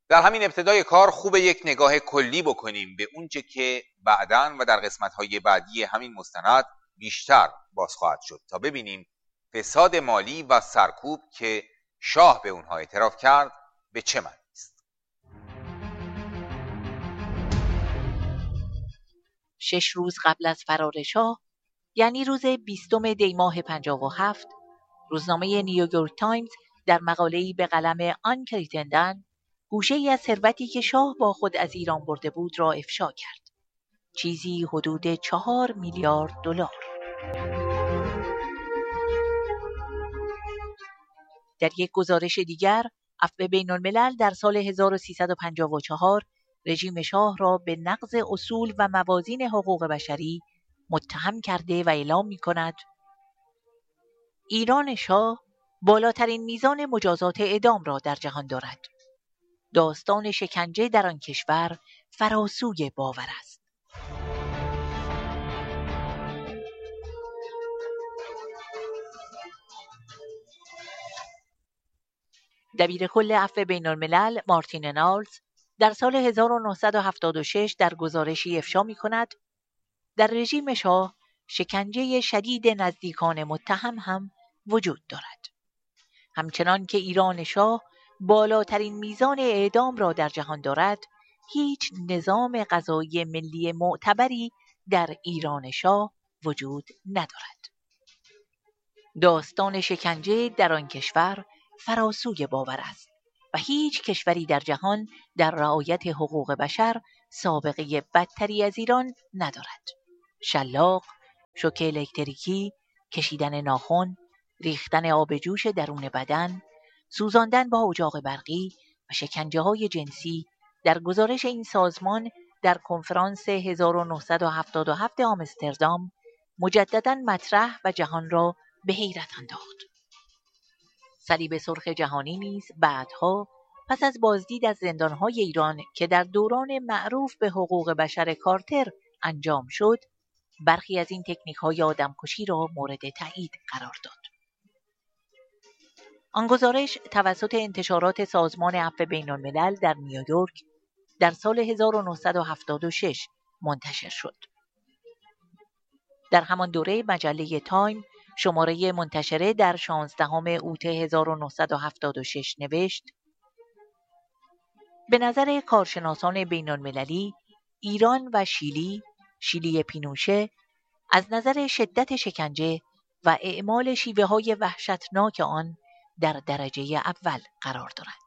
در همین ابتدای کار خوب یک نگاه کلی بکنیم به اونچه که بعداً و در قسمت‌های بعدی همین مستند بیشتر باز خواهد شد تا ببینیم فساد مالی و سرکوب که شاه به اونها اعتراف کرد به چه معنی است. 6 روز قبل از فرار شاه، یعنی روز 20 دی ماه 57، روزنامه نیویورک تایمز در مقاله‌ای به قلم آن کریتندن گوشه‌ای از ثروتی که شاه با خود از ایران برده بود را افشا کرد. چیزی حدود 4 میلیارد دلار. در یک گزارش دیگر، عفو بین‌الملل در سال 1354 رژیم شاه را به نقض اصول و موازین حقوق بشری متهم کرده و اعلام می‌کند ایران شاه بالاترین میزان مجازات اعدام را در جهان دارد. داستان شکنجه در آن کشور فراسوی باور است. دبیر کل عفو بین‌الملل مارتین نالز در سال 1976 در گزارشی افشا می‌کند در رژیم شاه شکنجه شدید نزدیکان متهم هم وجود دارد. همچنان که ایران شاه بالاترین میزان اعدام را در جهان دارد، هیچ نظام قضایی ملی معتبری در ایران شاه وجود ندارد. داستان شکنجه در آن کشور فراسوی باور است و هیچ کشوری در جهان در رعایت حقوق بشر سابقه بدتری از ایران ندارد. شلاق، شوک الکتریکی، کشیدن ناخن، ریختن آب جوش درون بدن، سوزاندن با اجاق برقی و شکنجه‌های جنسی در گزارش این سازمان در کنفرانس 1977 آمستردام مجدداً مطرح و جهان را به حیرت انداخت. صلیب سرخ جهانی نیز بعدها پس از بازدید از زندان‌های ایران که در دوران معروف به حقوق بشر کارتر انجام شد، برخی از این تکنیک‌های آدمکشی را مورد تایید قرار داد. آن گزارش توسط انتشارات سازمان عفو بین‌الملل در نیویورک در سال 1976 منتشر شد. در همان دوره مجله تایم شماره منتشره در 16 اوت 1976 نوشت: به نظر کارشناسان بین‌المللی، ایران و شیلی پینوشه از نظر شدت شکنجه و اعمال شیوه‌های وحشتناک آن در درجه اول قرار دارد.